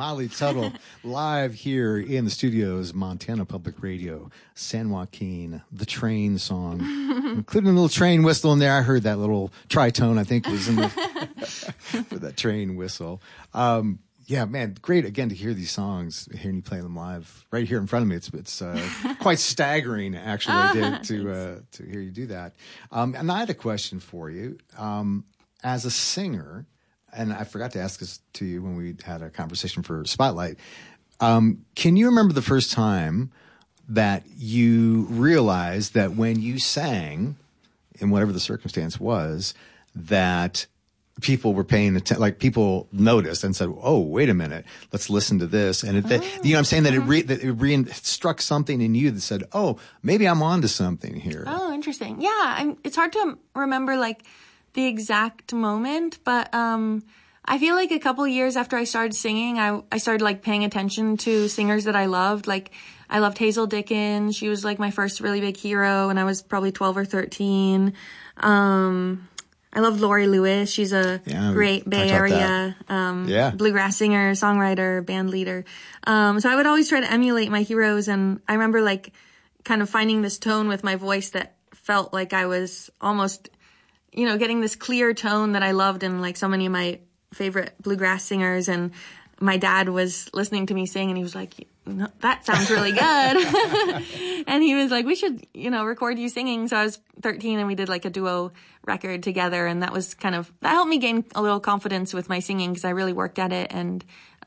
Molly Tuttle, live here in the studios, Montana Public Radio, San Joaquin, the train song, including a little train whistle in there. I heard that little tritone, I think, was in the for that train whistle. Yeah, man, great again to hear these songs, hearing you play them live right here in front of me. It's quite staggering, actually, to hear you do that. And I had a question for you. As a singer, and I forgot to ask this to you when we had a conversation for Spotlight, can you remember the first time that you realized that when you sang, in whatever the circumstance was, that people were paying attention, like people noticed and said, "Oh, wait a minute, let's listen to this." And you know what I'm saying, that it struck something in you that said, "Oh, maybe I'm onto something here." Oh, interesting. Yeah, it's hard to remember like the exact moment, but I feel like a couple years after I started singing, I started like paying attention to singers that I loved. Like I loved Hazel Dickens. She was like my first really big hero, and I was probably 12 or 13. I love Lori Lewis. She's a great Bay Area bluegrass singer, songwriter, band leader. So I would always try to emulate my heroes. And I remember like kind of finding this tone with my voice that felt like I was almost, you know, getting this clear tone that I loved in like so many of my favorite bluegrass singers. And my dad was listening to me sing, and he was like, "No, that sounds really good." And he was like, "We should, you know, record you singing." So I was 13, and we did like a duo record together. And that was that helped me gain a little confidence with my singing, because I really worked at it. And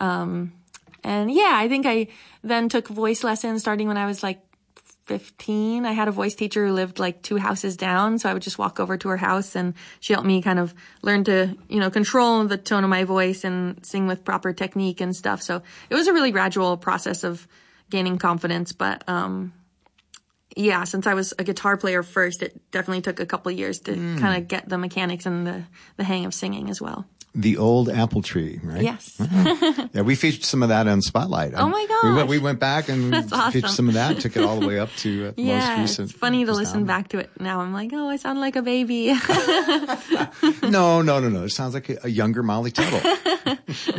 yeah, I think I then took voice lessons starting when I was like 15. I had a voice teacher who lived like 2 houses down. So I would just walk over to her house, and she helped me kind of learn to, you know, control the tone of my voice and sing with proper technique and stuff. So it was a really gradual process of gaining confidence. But, yeah, since I was a guitar player first, it definitely took a couple of years to kind of get the mechanics and the hang of singing as well. The Old Apple Tree, right? Yes. Yeah, we featured some of that on Spotlight. Oh my gosh. We went back and featured some of that and took it all the way up to most recent. It's funny to listen back to it now. I'm like, oh, I sound like a baby. No. It sounds like a younger Molly Tuttle.